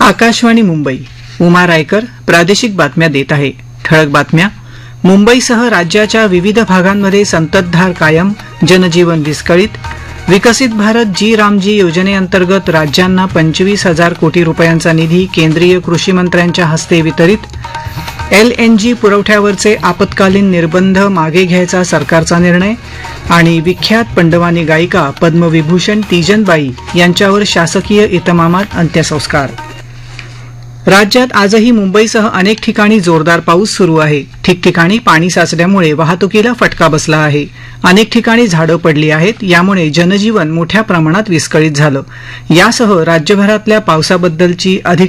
आकाशवाणी मुंबई. उमा रायकर प्रादेशिक बातम्या देत आहे. ठळक बातम्या. मुंबईसह राज्याच्या विविध भागांमध्ये संततधार कायम, जनजीवन विस्कळीत. विकसित भारत जी रामजी योजनेअंतर्गत राज्यांना 25,000 कोटी रुपयांचा निधी केंद्रीय कृषी मंत्र्यांच्या हस्ते वितरित. LNG पुरवठ्यावरचे आपत्कालीन निर्बंध मागे घ्यायचा सरकारचा निर्णय. आणि विख्यात पंडवानी गायिका पद्मविभूषण तीजनबाई यांच्यावर शासकीय इतमामात अंत्यसंस्कार. राज्यात आजही मुंबईसह अनेक ठिकाणी जोरदार पाऊस सुरू आहे. ठिकठिकाणी पाणी साचल्यामुळे वाहतुकीला फटका बसला आहे. अनेक ठिकाणी झाडं पडली आहेत. यामुळे जनजीवन मोठ्या प्रमाणात विस्कळीत झालं. यासह राज्यभरातल्या पावसाबद्दलची अधिक